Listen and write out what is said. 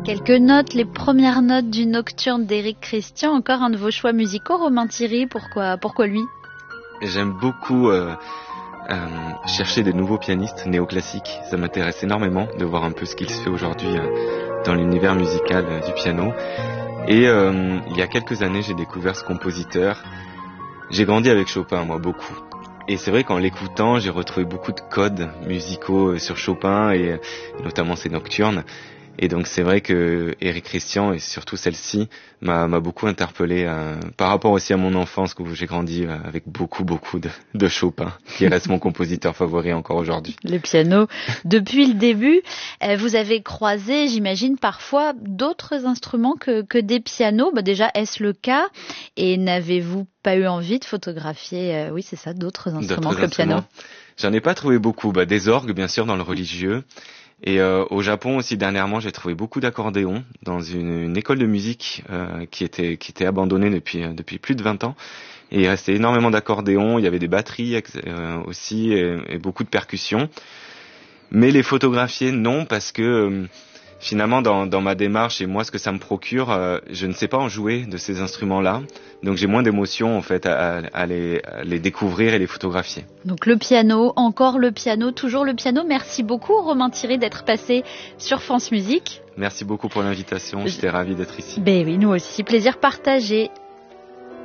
Quelques notes, les premières notes du Nocturne d'Éric Christian, encore un de vos choix musicaux, Romain Thierry, pourquoi lui? J'aime beaucoup chercher des nouveaux pianistes néoclassiques, ça m'intéresse énormément de voir un peu ce qu'il se fait aujourd'hui dans l'univers musical du piano. Et il y a quelques années, j'ai découvert ce compositeur. J'ai grandi avec Chopin, moi, beaucoup. Et c'est vrai qu'en l'écoutant, j'ai retrouvé beaucoup de codes musicaux sur Chopin et notamment ses nocturnes. Et donc c'est vrai que Éric Christian et surtout celle-ci m'a beaucoup interpellé par rapport aussi à mon enfance où j'ai grandi avec beaucoup de Chopin, qui reste mon compositeur favori encore aujourd'hui. Le piano, depuis le début, vous avez croisé, j'imagine, parfois d'autres instruments que des pianos. Déjà, est-ce le cas? Et n'avez-vous pas eu envie de photographier, oui c'est ça, d'autres instruments que le piano? J'en ai pas trouvé beaucoup. Des orgues, bien sûr, dans le religieux. Et au Japon aussi dernièrement, j'ai trouvé beaucoup d'accordéons dans une école de musique qui était abandonnée depuis plus de 20 ans. Et il restait énormément d'accordéons, il y avait des batteries aussi et beaucoup de percussions. Mais les photographier, non, parce que finalement dans ma démarche et moi ce que ça me procure, je ne sais pas en jouer de ces instruments-là. Donc j'ai moins d'émotion en fait à les découvrir et les photographier. Donc le piano, encore le piano, toujours le piano. Merci beaucoup Romain Thierry d'être passé sur France Musique. Merci beaucoup pour l'invitation, j'étais ravi d'être ici. Oui, nous aussi, plaisir partagé.